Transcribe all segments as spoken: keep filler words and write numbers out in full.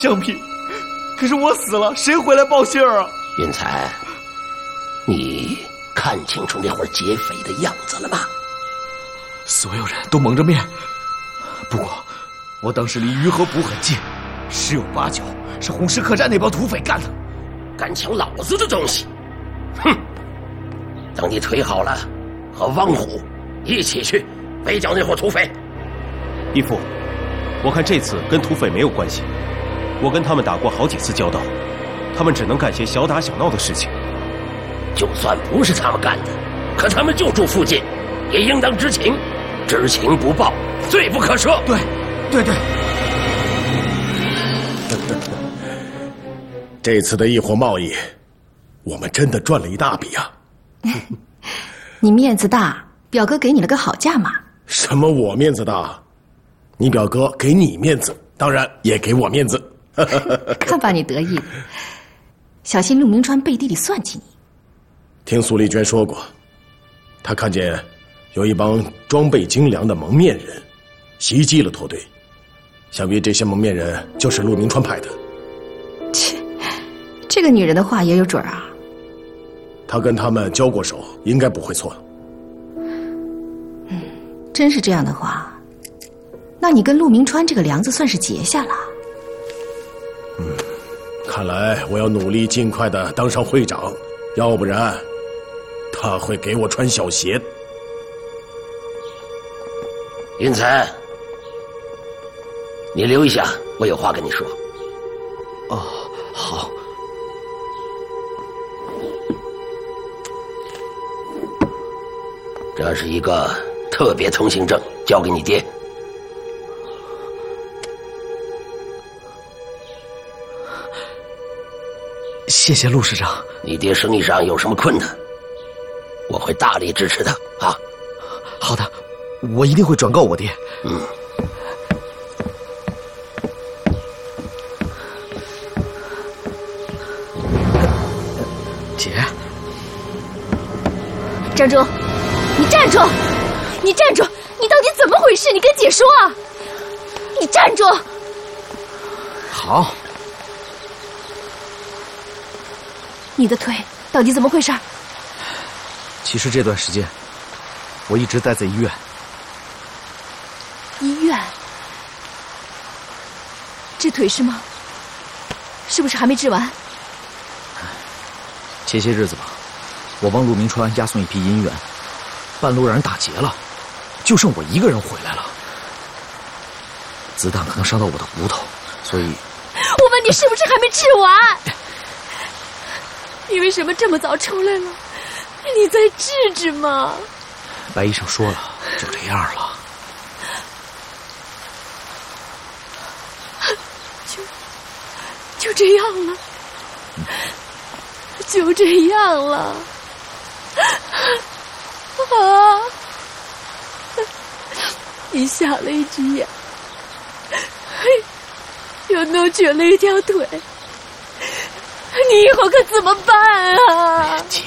相聘，可是我死了，谁回来报信儿啊？ 云彩，你看清楚那会儿劫匪的样子了吗？ 所有人都蒙着面，不过我当时离鱼河堡很近，十有八九是红石客栈那帮土匪干的。 敢抢老子的东西，哼！等你腿好了，和汪虎一起去围剿那伙土匪。 义父，我看这次跟土匪没有关系，我跟他们打过好几次交道，他们只能干些小打小闹的事情。 就算不是他们干的，可他们就住附近，也应当知情，知情不报，罪不可赦。 对，对对。 这次的异火贸易，我们真的赚了一大笔啊！ 你面子大，表哥给你了个好价码。 什么我面子大？你表哥给你面子，当然也给我面子。 看把你得意的，小心陆明川背地里算计你。 听苏丽娟说过，她看见有一帮装备精良的蒙面人袭击了驼队，想必这些蒙面人就是陆明川派的。 切，这个女人的话也有准啊。 他跟他们交过手，应该不会错。 嗯，真是这样的话，那你跟陆明川这个梁子算是结下了。 嗯，看来我要努力尽快的当上会长，要不然他会给我穿小鞋。 云彩，你留一下，我有话跟你说。 哦，好。 这是一个特别通行证，交给你爹。 谢谢陆市长。 你爹生意上有什么困难，我会大力支持他啊。 好的，我一定会转告我爹。 嗯。 姐， 站住！你站住！你站住！你到底怎么回事？你跟姐说啊！你站住！ 好。 你的腿到底怎么回事？ 其实这段时间，我一直待在医院。 医院？治腿是吗？是不是还没治完？ 前些日子吧，我帮陆明川押送一批银元，半路让人打劫了，就剩我一个人回来了。子弹可能伤到我的骨头，所以…… 我问你是不是还没治完？你为什么这么早出来了？你再治治嘛！ 白医生说了，就这样了。 就就这样了。嗯就这样了，啊！你瞎了一只眼，又弄瘸了一条腿，你以后可怎么办啊？ 姐，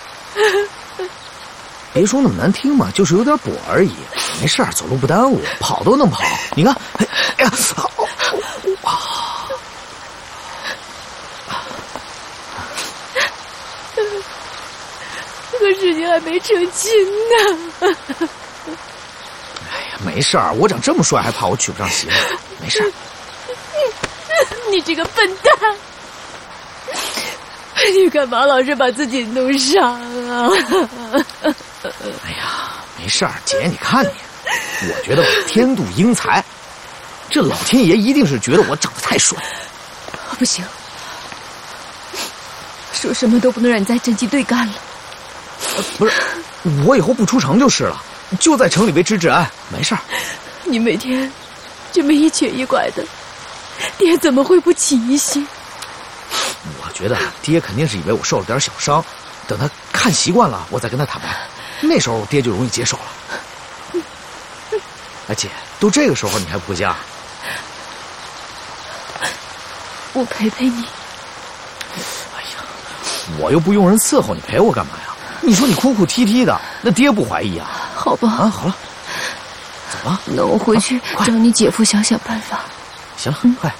别说那么难听嘛，就是有点跛而已，没事儿，走路不耽误，跑都能跑。你看，哎呀，啊！ 可是你还没成亲呢。 哎呀，没事儿，我长这么帅，还怕我娶不上媳妇？没事儿。 你这个笨蛋，你干嘛老是把自己弄伤啊？ 哎呀，没事儿，姐，你看你，我觉得我天妒英才，这老天爷一定是觉得我长得太帅。 不行，说什么都不能让你在侦缉队干了。 呃、不是，我以后不出城就是了，就在城里维持治安，没事儿。 你每天这么一瘸一拐的，爹怎么会不起疑心？ 我觉得爹肯定是以为我受了点小伤，等他看习惯了，我再跟他坦白，那时候爹就容易接受了。哎，姐，都这个时候你还不回家？ 我陪陪你。 哎呀，我又不用人伺候，你陪我干嘛呀？你说你哭哭啼啼的，那爹不怀疑啊？ 好吧。 啊，好了，走了。 那我回去找你姐夫想想办法。 行了，嗯，快。